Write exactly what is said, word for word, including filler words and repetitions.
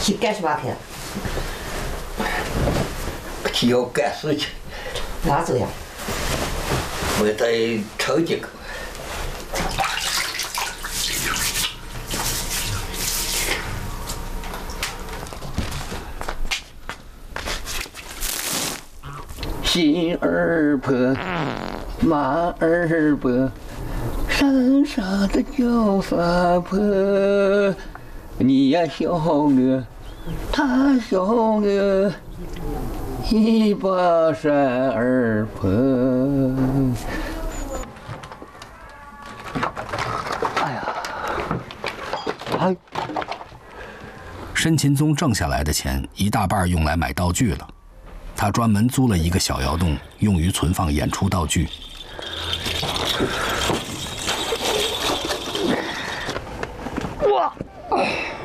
去干什么去？ 去要干事情。 哪走呀？ 我在超级个。心儿破，马儿破，山上的叫法破。你呀小鹅，他小鹅，一把山儿破。哎呀，哎！ 申勤宗挣下来的钱一大半用来买道具了。他专门租了一个小窑洞，用于存放演出道具。 哇！